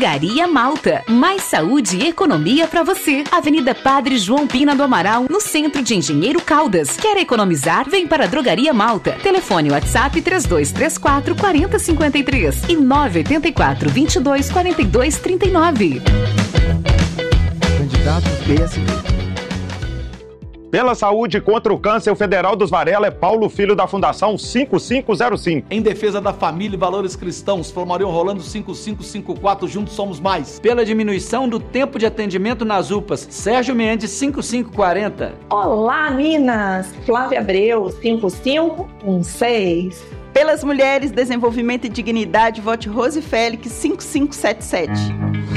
Drogaria Malta. Mais saúde e economia pra você. Avenida Padre João Pina do Amaral, no centro de Engenheiro Caldas. Quer economizar? Vem para a Drogaria Malta. Telefone WhatsApp 3234 4053 e 984 22 42 39. Candidato PSD. Pela saúde contra o câncer, o Federal dos Varela é Paulo Filho da Fundação 5505. Em defesa da família e valores cristãos, Flomarion Rolando 5554, juntos somos mais. Pela diminuição do tempo de atendimento nas UPAs, Sérgio Mendes 5540. Olá, Minas! Flávia Abreu 5516. Pelas mulheres, desenvolvimento e dignidade, vote Rose Félix 5577.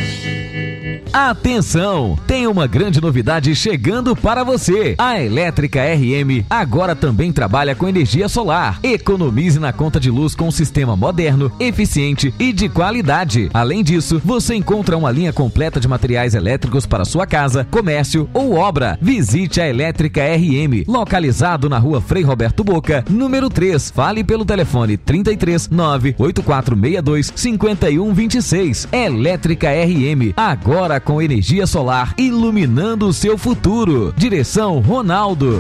Atenção! Tem uma grande novidade chegando para você. A Elétrica RM agora também trabalha com energia solar. Economize na conta de luz com um sistema moderno, eficiente e de qualidade. Além disso, você encontra uma linha completa de materiais elétricos para sua casa, comércio ou obra. Visite a Elétrica RM, localizado na rua Frei Roberto Boca, número 3. Fale pelo telefone 33 98462 5126. Elétrica RM, agora com energia solar, iluminando o seu futuro. Direção Ronaldo.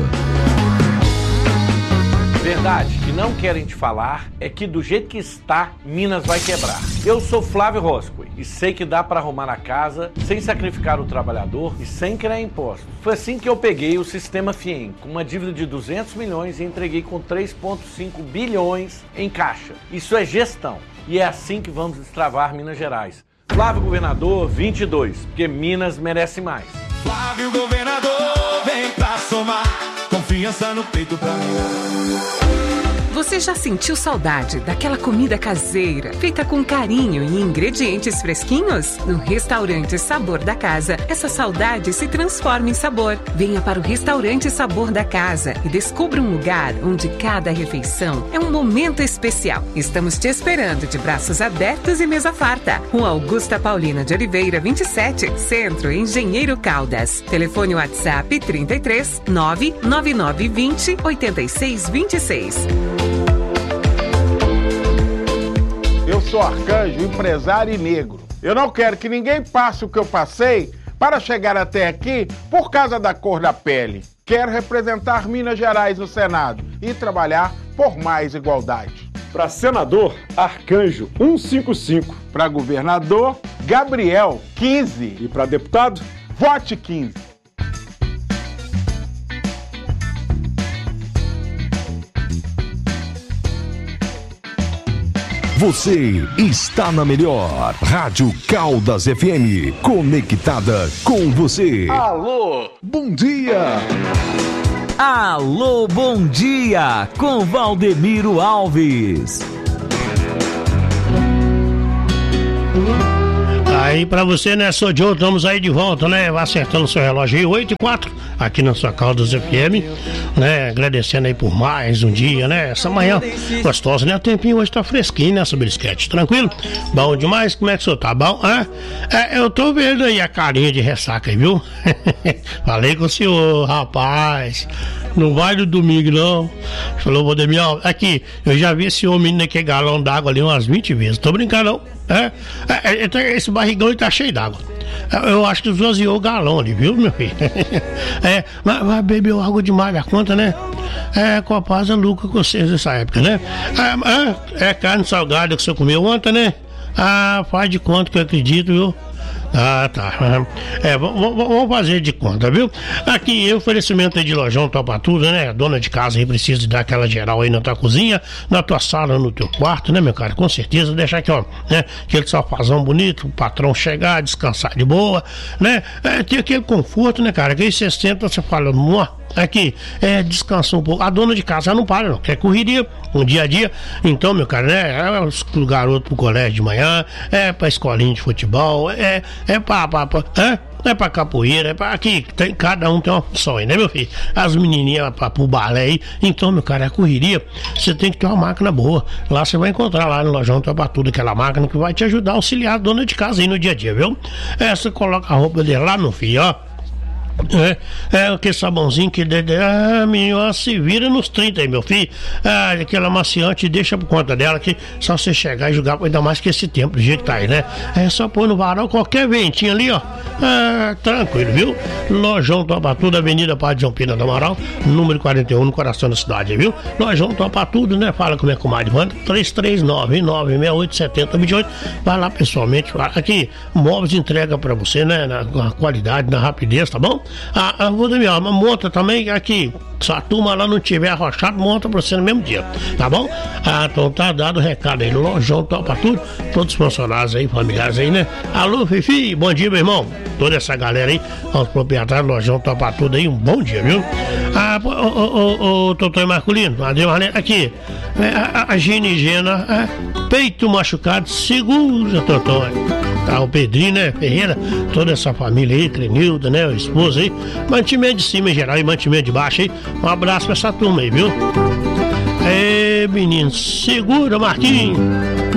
Verdade que não querem te falar é que do jeito que está, Minas vai quebrar. Eu sou Flávio Roscoe e sei que dá para arrumar a casa sem sacrificar o trabalhador e sem criar impostos. Foi assim que eu peguei o Sistema FIEM, com uma dívida de 200 milhões e entreguei com 3,5 bilhões em caixa. Isso é gestão e é assim que vamos destravar Minas Gerais. Flávio Governador 22, porque Minas merece mais. Flávio Governador, vem pra somar, confiança no peito pra mim. Você já sentiu saudade daquela comida caseira, feita com carinho e ingredientes fresquinhos? No Restaurante Sabor da Casa, essa saudade se transforma em sabor. Venha para o Restaurante Sabor da Casa e descubra um lugar onde cada refeição é um momento especial. Estamos te esperando de braços abertos e mesa farta. Rua Augusta Paulina de Oliveira, 27, Centro, Engenheiro Caldas. Telefone WhatsApp 33 99920 8626. Eu sou Arcanjo, empresário e negro. Eu não quero que ninguém passe o que eu passei para chegar até aqui por causa da cor da pele. Quero representar Minas Gerais no Senado e trabalhar por mais igualdade. Para senador, Arcanjo 155. Para governador, Gabriel 15. E para deputado, vote 15. Você está na melhor Rádio Caldas FM, conectada com você. Alô, bom dia. Alô, bom dia, com Valdemiro Alves. Aí pra você, né, sou Joe, estamos aí de volta, né, acertando o seu relógio aí, 8h04, aqui na sua Caldas FM, né, agradecendo aí por mais um dia, né, essa manhã gostosa, né, o tempinho hoje tá fresquinho, né, sobre esquete, tranquilo? Bom demais, como é que o senhor tá, bom? Eu tô vendo aí a carinha de ressaca aí, viu? Falei com o senhor, rapaz, não vai no domingo não, falou, Valdemir, aqui, eu já vi esse homem naquele galão d'água ali umas 20 vezes, tô brincando não? Esse barrigão ele tá cheio d'água. Eu acho que esvaziou o galão ali, viu, meu filho? Mas bebeu água demais da conta, né? Com a paz é lucro com vocês nessa época, né? Carne salgada que você comeu ontem, né? Faz de conta que eu acredito, viu? Tá. Vamos fazer de conta, viu? Aqui, oferecimento aí de lojão Topa Tudo, né? A dona de casa aí precisa de dar aquela geral aí na tua cozinha, na tua sala, no teu quarto, né, meu cara? Com certeza, deixar aqui, ó, né? Aquele sofazão bonito, o patrão chegar, descansar de boa, né? Ter aquele conforto, né, cara? Que aí você senta, você fala, aqui, descansa um pouco. A dona de casa não para, não. Quer correria, um dia a dia. Então, meu cara, né? O garoto pro colégio de manhã, pra escolinha de futebol, pra capoeira, aqui, cada um tem uma função aí, né, meu filho? As menininhas pro balé aí. Então, meu cara, a correria, você tem que ter uma máquina boa. Lá você vai encontrar lá no lojão Topa Tudo, aquela máquina que vai te ajudar a auxiliar a dona de casa aí no dia a dia, viu? Você coloca a roupa dele lá, meu filho, ó. Aquele sabãozinho que menino, se vira nos 30 aí, meu filho. Aquela amaciante, deixa por conta dela, que só você chegar e jogar, ainda mais que esse tempo do jeito que tá aí, né? É só pôr no varal, qualquer ventinho ali, ó. Tranquilo, viu? Lojão Topa Tudo, Avenida Padre João Pina do Amaral, número 41, no coração da cidade, viu? Lojão Topa Tudo, né? Fala com minha comadre Wanda, 339-968-7028. Vai lá pessoalmente, aqui, móveis de entrega pra você, né? Na qualidade, na rapidez, tá bom? Valdemir, monta também aqui. Se a turma lá não tiver arrochado, monta pra você no mesmo dia, tá bom? Então tá dado o recado aí. Lojão Topa Tudo, todos os funcionários aí, familiares aí, né? Alô, Fifi, bom dia, meu irmão. Toda essa galera aí, os proprietários do Lojão Topa Tudo aí, um bom dia, viu? Doutor Marculino, aqui, a Ginigena, peito machucado, segura, doutor. Tá, o Pedrinho, né, Ferreira, toda essa família aí, Crenilda, né, o esposo aí, mantimento de cima em geral e mantimento de baixo aí, um abraço pra essa turma aí, viu? Menino, segura, Marquinhos.